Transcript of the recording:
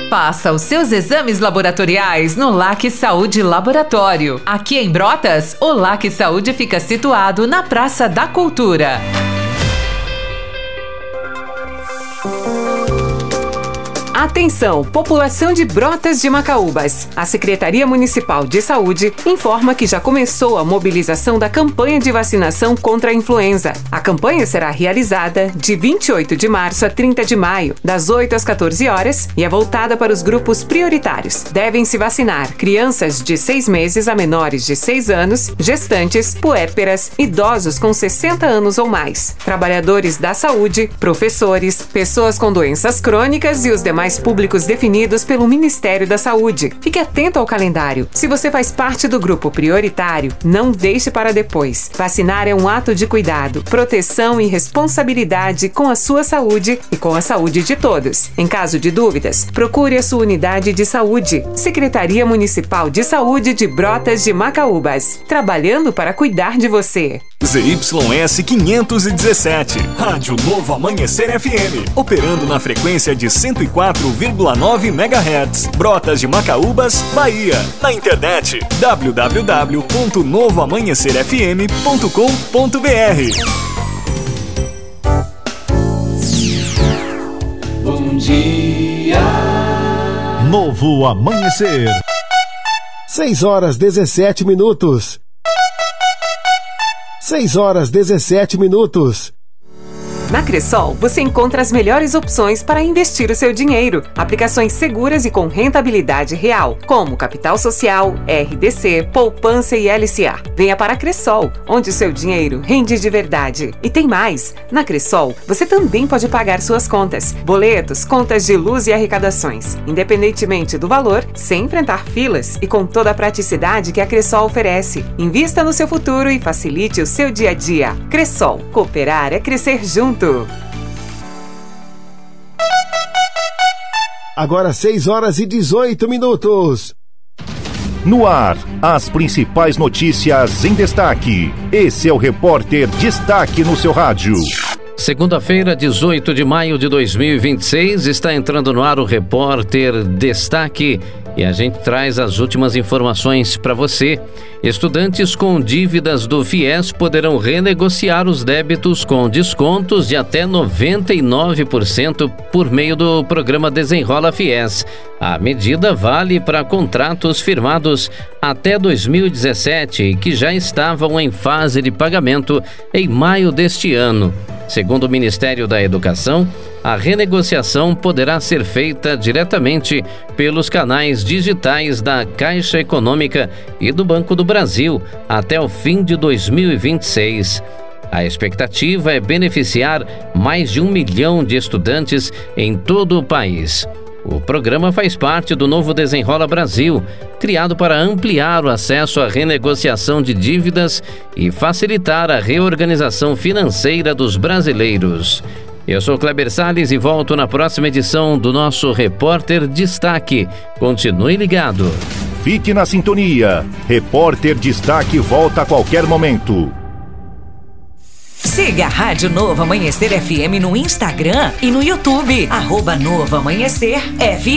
Faça os seus exames laboratoriais no LAC Saúde Laboratório. Aqui em Brotas, o LAC Saúde fica situado na Praça da Cultura. Atenção, população de Brotas de Macaúbas. A Secretaria Municipal de Saúde informa que já começou a mobilização da campanha de vacinação contra a influenza. A campanha será realizada de 28 de março a 30 de maio, das 8 às 14 horas, e é voltada para os grupos prioritários. Devem se vacinar crianças de 6 meses a menores de 6 anos, gestantes, puérperas, idosos com 60 anos ou mais, trabalhadores da saúde, professores, pessoas com doenças crônicas e os demais públicos definidos pelo Ministério da Saúde. Fique atento ao calendário. Se você faz parte do grupo prioritário, não deixe para depois. Vacinar é um ato de cuidado, proteção e responsabilidade com a sua saúde e com a saúde de todos. Em caso de dúvidas, procure a sua unidade de saúde. Secretaria Municipal de Saúde de Brotas de Macaúbas. Trabalhando para cuidar de você. ZYS 517, Rádio Novo Amanhecer FM, operando na frequência de 104,9 MHz, Brotas de Macaúbas, Bahia. Na internet, www.novoamanhecerfm.com.br. Bom dia, Novo Amanhecer. 6h17. 6h17. Na Cressol, você encontra as melhores opções para investir o seu dinheiro. Aplicações seguras e com rentabilidade real, como capital social, RDC, poupança e LCA. Venha para a Cressol, onde o seu dinheiro rende de verdade. E tem mais! Na Cressol, você também pode pagar suas contas, boletos, contas de luz e arrecadações, independentemente do valor, sem enfrentar filas e com toda a praticidade que a Cressol oferece. Invista no seu futuro e facilite o seu dia a dia. Cressol, cooperar é crescer junto. Agora 6h18. No ar, as principais notícias em destaque. Esse é o Repórter Destaque no seu rádio. Segunda-feira, 18 de maio de 2026, está entrando no ar o Repórter Destaque e a gente traz as últimas informações para você. Estudantes com dívidas do FIES poderão renegociar os débitos com descontos de até 99% por meio do programa Desenrola FIES. A medida vale para contratos firmados até 2017 e que já estavam em fase de pagamento em maio deste ano. Segundo o Ministério da Educação, a renegociação poderá ser feita diretamente pelos canais digitais da Caixa Econômica e do Banco do Brasil até o fim de 2026. A expectativa é beneficiar mais de 1 milhão de estudantes em todo o país. O programa faz parte do novo Desenrola Brasil, criado para ampliar o acesso à renegociação de dívidas e facilitar a reorganização financeira dos brasileiros. Eu sou Kleber Salles e volto na próxima edição do nosso Repórter Destaque. Continue ligado. Fique na sintonia. Repórter Destaque volta a qualquer momento. Siga a Rádio Novo Amanhecer FM no Instagram e no YouTube. @Novo Amanhecer FM.